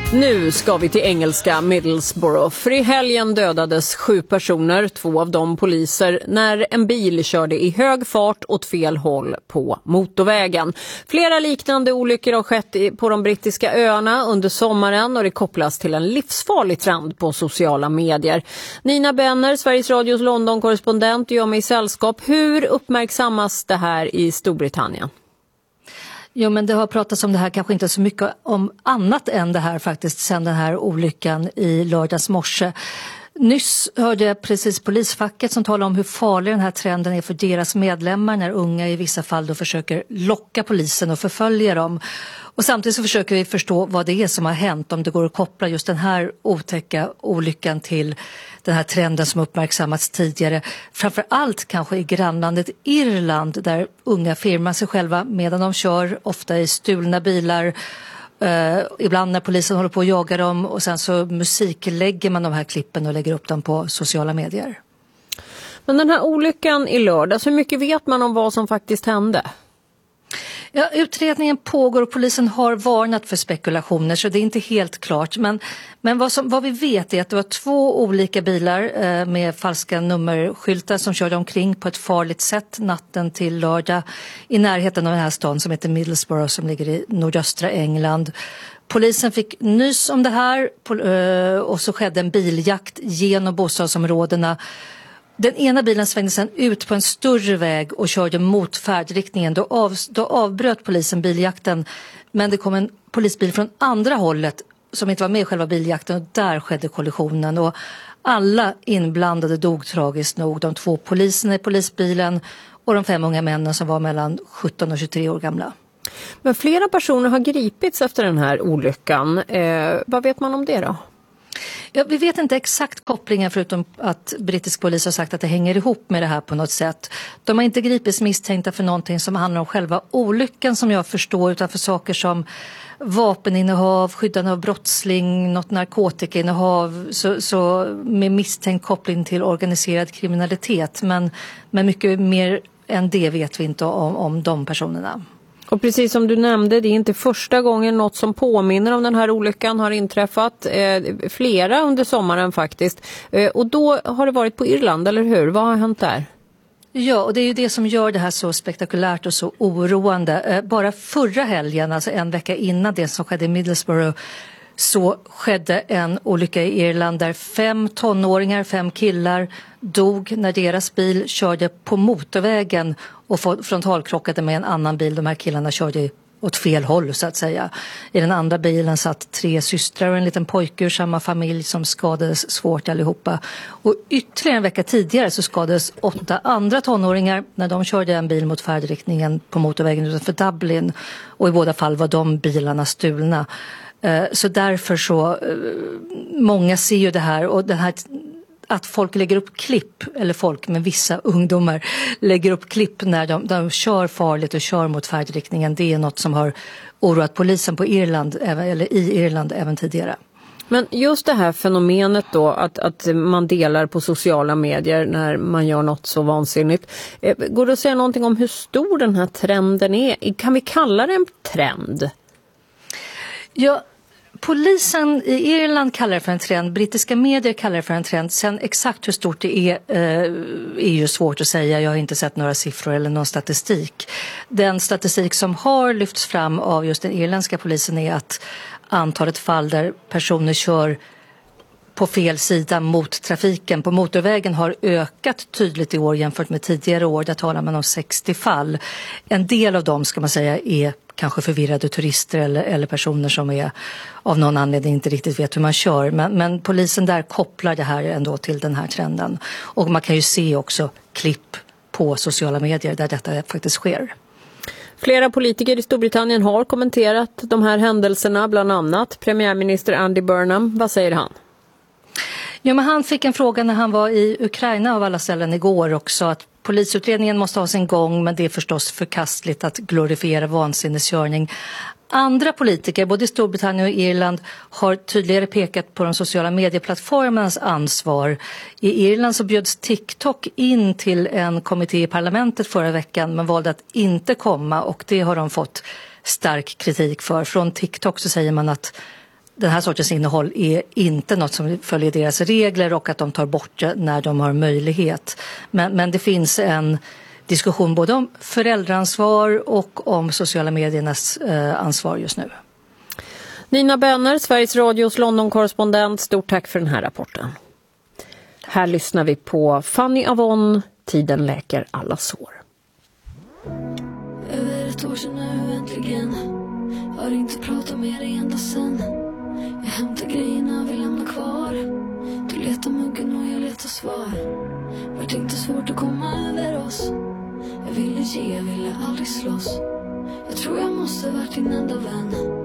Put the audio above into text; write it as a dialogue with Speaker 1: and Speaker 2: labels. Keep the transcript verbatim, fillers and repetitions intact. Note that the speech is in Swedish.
Speaker 1: Nu ska vi till engelska Middlesbrough, för i helgen dödades sju personer, två av dem poliser, när en bil körde i hög fart åt fel håll på motorvägen. Flera liknande olyckor har skett på de brittiska öarna under sommaren och det kopplas till en livsfarlig trend på sociala medier. Nina Benner, Sveriges Radios London-korrespondent, gör mig i sällskap. Hur uppmärksammas det här i Storbritannien?
Speaker 2: Jo, men det har pratats om det här kanske inte så mycket om annat än det här faktiskt sedan den här olyckan i lördags morse. Nyss hörde jag precis polisfacket som talar om hur farlig den här trenden är för deras medlemmar när unga i vissa fall då försöker locka polisen och förfölja dem. Och samtidigt så försöker vi förstå vad det är som har hänt, om det går att koppla just den här otäcka olyckan till den här trenden som uppmärksammats tidigare. Framförallt kanske i grannlandet Irland där unga firmar sig själva medan de kör, ofta i stulna bilar. Uh, ibland när polisen håller på att jaga dem och sen så musiklägger man de här klippen och lägger upp dem på sociala medier.
Speaker 1: Men den här olyckan i lördags, hur mycket vet man om vad som faktiskt hände?
Speaker 2: Ja, utredningen pågår och polisen har varnat för spekulationer så det är inte helt klart. Men, men vad, som, vad vi vet är att det var två olika bilar eh, med falska nummerskyltar som körde omkring på ett farligt sätt natten till lördag i närheten av den här stan som heter Middlesbrough som ligger i nordöstra England. Polisen fick nys om det här eh, och så skedde en biljakt genom bostadsområdena. Den ena bilen svängde sedan ut på en större väg och körde mot färdriktningen. Då, av, då avbröt polisen biljakten, men det kom en polisbil från andra hållet som inte var med i själva biljakten och där skedde kollisionen. Och alla inblandade dog tragiskt nog. De två poliserna i polisbilen och de fem unga männen som var mellan sjutton och tjugotre år gamla.
Speaker 1: Men flera personer har gripits efter den här olyckan. Eh, vad vet man om det då?
Speaker 2: Ja, vi vet inte exakt kopplingen förutom att brittisk polis har sagt att det hänger ihop med det här på något sätt. De har inte gripits misstänkta för någonting som handlar om själva olyckan som jag förstår utan för saker som vapeninnehav, skyddande av brottsling, något narkotikainnehav så, så med misstänkt koppling till organiserad kriminalitet. Men, men mycket mer än det vet vi inte om, om de personerna.
Speaker 1: Och precis som du nämnde, det är inte första gången något som påminner om den här olyckan har inträffat. Eh, flera under sommaren faktiskt. Eh, och då har det varit på Irland, eller hur? Vad har hänt där?
Speaker 2: Ja, och det är ju det som gör det här så spektakulärt och så oroande. Eh, bara förra helgen, alltså en vecka innan det som skedde i Middlesbrough, så skedde en olycka i Irland där fem tonåringar, fem killar dog när deras bil körde på motorvägen och frontalkrockade med en annan bil. De här killarna körde åt fel håll så att säga. I den andra bilen satt tre systrar och en liten pojke ur samma familj som skadades svårt allihopa. Och ytterligare en vecka tidigare så skadades åtta andra tonåringar när de körde en bil mot färdriktningen på motorvägen utanför Dublin. Och i båda fall var de bilarna stulna. Så därför så, många ser ju det här och det här att folk lägger upp klipp, eller folk med vissa ungdomar lägger upp klipp när de, de kör farligt och kör mot färdriktningen. Det är något som har oroat polisen på Irland, eller i Irland även tidigare.
Speaker 1: Men just det här fenomenet då att, att man delar på sociala medier när man gör något så vansinnigt. Går det att säga någonting om hur stor den här trenden är? Kan vi kalla det en trend?
Speaker 2: Ja, polisen i Irland kallar det för en trend, brittiska medier kallar det för en trend. Sen exakt hur stort det är eh, är ju svårt att säga. Jag har inte sett några siffror eller någon statistik. Den statistik som har lyfts fram av just den irländska polisen är att antalet fall där personer kör på fel sida mot trafiken på motorvägen har ökat tydligt i år jämfört med tidigare år. Där talar man om sextio fall. En del av dem ska man säga är kanske förvirrade turister eller, eller personer som är av någon anledning inte riktigt vet hur man kör. Men, men polisen där kopplar det här ändå till den här trenden. Och man kan ju se också klipp på sociala medier där detta faktiskt sker.
Speaker 1: Flera politiker i Storbritannien har kommenterat de här händelserna, bland annat premiärminister Andy Burnham. Vad säger han?
Speaker 2: Ja, men han fick en fråga när han var i Ukraina av alla ställen igår också att polisutredningen måste ha sin gång men det är förstås förkastligt att glorifiera vansinneskörning. Andra politiker, både i Storbritannien och Irland, har tydligare pekat på de sociala medieplattformarnas ansvar. I Irland så bjöds TikTok in till en kommitté i parlamentet förra veckan men valde att inte komma och det har de fått stark kritik för. Från TikTok så säger man att den här sortens innehåll är inte något som följer deras regler och att de tar bort det när de har möjlighet. Men, men det finns en diskussion både om föräldraansvar och om sociala mediernas eh, ansvar just nu.
Speaker 1: Nina Benner, Sveriges Radios London-korrespondent, stort tack för den här rapporten. Här lyssnar vi på Fanny Avon, Tiden läker alla sår.
Speaker 3: Över ett år sedan nu äntligen, har inte pratat med dig ända sen. Jag hämtar grejerna, vi lämnar kvar. Du letar muggen och jag letar svar. Vart inte svårt att komma över oss. Jag ville ge, jag ville aldrig slåss. Jag tror jag måste varit din enda vän.